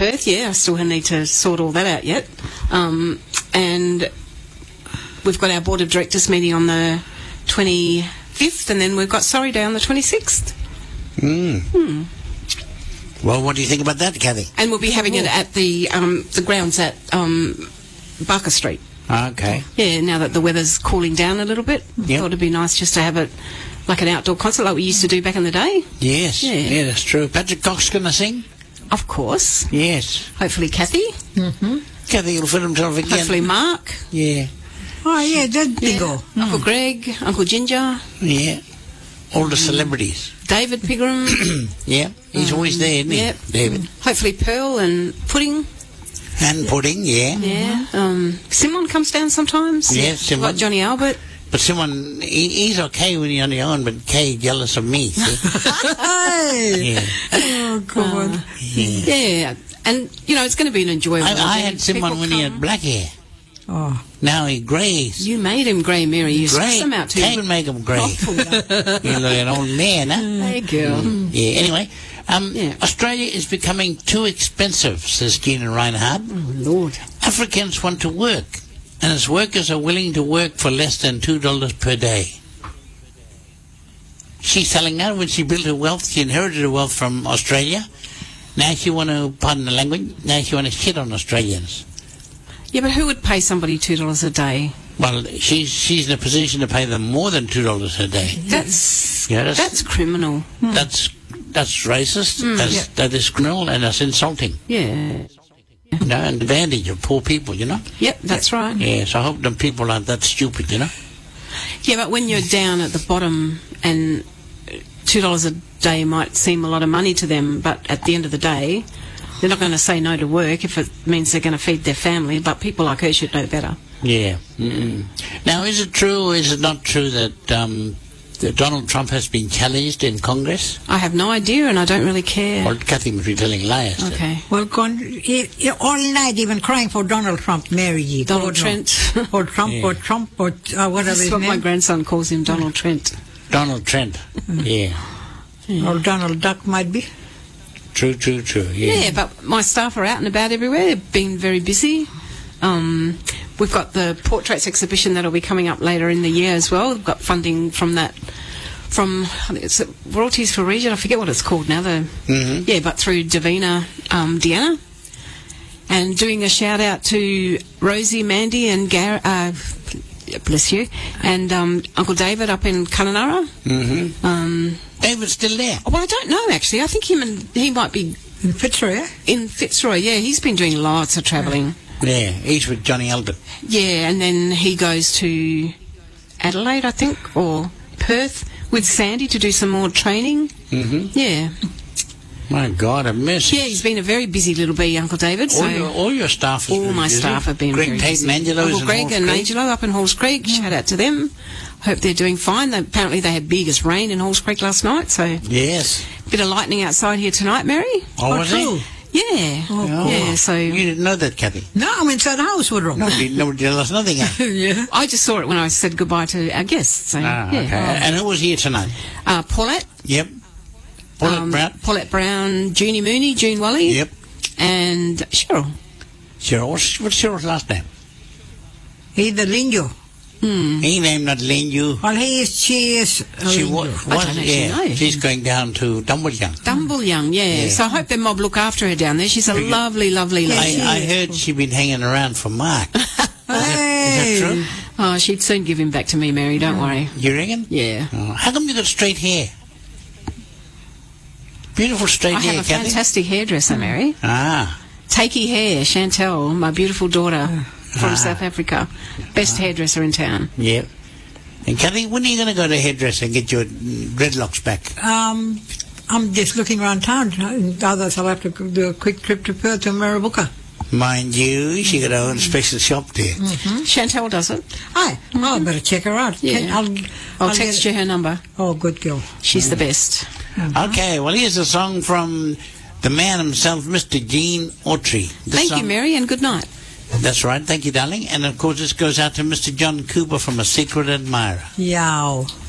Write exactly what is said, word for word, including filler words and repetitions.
Perth, yeah. I still need to sort all that out yet. Um, and we've got our Board of Directors meeting on the twenty-fifth, and then we've got Sorry Day on the twenty-sixth. Mm. Hmm. Well, what do you think about that, Kathy? And we'll be having it at the um, the grounds at um, Barker Street. Okay. Yeah, now that the weather's cooling down a little bit, I Yep. thought it'd be nice just to have it like an outdoor concert like we used to do back in the day. Yes. Yeah. Yeah, that's true. Patrick Cox going to sing? Of course. Yes. Hopefully Kathy. Mm-hmm. Kathy will fit himself again. Hopefully Mark. Yeah. Oh, yeah, that's Yeah. bingo. Uncle Greg. Uncle Ginger. Yeah. All the celebrities. David Pigram. Yeah. He's Um, always there, isn't he? yep. David. Hopefully Pearl and Pudding. And Pudding, yeah. Yeah. Um, Simon comes down sometimes. Yeah, We've Simon. got Johnny Albert. But someone, he, he's okay when you're on your own, but Kay jealous of me. See? Hey. Yeah. Oh, God. Yeah. Yeah. And, you know, it's going to be an enjoyable I, I event. had someone People when he come. had black hair. Oh. Now he greys. You made him grey, Mary. You Grey. stressed him out too. Can't make him grey. You're like an old man, huh? Hey, girl. Yeah, anyway. Um, Yeah. Australia is becoming too expensive, says Gina Reinhardt. Oh, Lord. Africans want to work, and its workers are willing to work for less than two dollars per day. She's telling her when she built her wealth, she inherited her wealth from Australia. Now she want to, pardon the language, now she want to shit on Australians. Yeah, but who would pay somebody two dollars a day? Well, she's she's in a position to pay them more than two dollars a day. That's Yeah, that's that's criminal. that's that's racist. That's Yeah. that is criminal, and that's insulting. Yeah. You know, and advantage of poor people. You know. Yep, that's right. Yes, I hope them people aren't that stupid. You know. Yeah, but when you're down at the bottom and two dollars a day might seem a lot of money to them, but at the end of the day, they're not going to say no to work if it means they're going to feed their family. But people like her should know better. Yeah. Mm-mm. Now, is it true or is it not true that, um, that Donald Trump has been challenged in Congress? I have no idea, and I don't really care. Well, Kathy must be telling lies. then. Okay. Well, con- he, he, all night even crying for Donald Trump, Mary G. Donald God, no. Trent. Or Trump, Yeah. or Trump, or uh, whatever That's his what my name. grandson calls him, Donald Trent. Donald Trent. Yeah. Or Donald Duck might be. True, true, true. Yeah. Yeah, but my staff are out and about everywhere. They've been very busy. Um, we've got the portraits exhibition that'll be coming up later in the year as well. We've got funding from that, from I think it's Royalties for Region. I forget what it's called now. The Mhm. yeah, but through Davina um, Deanna, and doing a shout out to Rosie, Mandy, and Gar. Uh, bless you, and um, Uncle David up in Kununurra. Mm-hmm. Um, David's still there. well, I don't know actually. I think him and he might be In Fitzroy, in Fitzroy. Yeah, he's been doing lots of travelling. Yeah, he's with Johnny Albert. Yeah, and then he goes to Adelaide, I think, or Perth with Sandy to do some more training. Mm-hmm. Yeah. My God, a mercy. Yeah, he's been a very busy little bee, Uncle David. So all, your, all your staff is all very my busy. staff have been Greg very Tate busy. and Angelo is Uncle in Greg Halls and Creek. Angelo up in Halls Creek. Shout out to them. Hope they're doing fine. They, apparently they had biggest rain in Halls Creek last night, so Yes. bit of lightning outside here tonight, Mary. Oh, was cool. he? Yeah. Oh. Yeah, so You didn't know that, Kathy? No, I'm inside the house, Woodrow. Nobody, nobody tell us nothing. eh? Yeah. I just saw it when I said goodbye to our guests. So, Ah, yeah. okay. And who was here tonight? Uh, Paulette. Yep. Paulette um, Brown. Paulette Brown, Junie Mooney, June Wally. Yep. And Cheryl. Cheryl. What's, what's Cheryl's last name? He's the Lingo. Hmm. He named not Lin Yu. Well, he is, she is a She Lingo. was, I was don't actually yeah. know. She's going down to Dumbleyoung. Dumbleyoung, yeah. Yeah. So I hope the mob look after her down there. She's a lovely, lovely lady. I, I heard she'd been hanging around for Mark. Is Hey. that true? Oh, she'd soon give him back to me, Mary. Don't worry. You reckon? Yeah. Oh, how come you got straight hair? Beautiful straight I hair, have a Kathy. fantastic hairdresser, Mary. Ah. Takey Hair, Chantel, my beautiful daughter from Ah. South Africa. Best hairdresser in town. Yep. And Kathy, when are you going to go to a hairdresser and get your dreadlocks back? Um, I'm just looking around town. Others, I'll have to do a quick trip to Perth to Mirrabooka. Mind you, she got her own special shop there. Chantel does it. Hi. Oh, I better check her out. Yeah. Can- I'll, I'll, I'll text get- you her number. Oh, good girl. She's the best. Okay, well, here's a song from the man himself, Mister Gene Autry. The Thank song- you, Mary, and good night. That's right. Thank you, darling. And, of course, this goes out to Mister John Cooper from A Secret Admirer. Yow.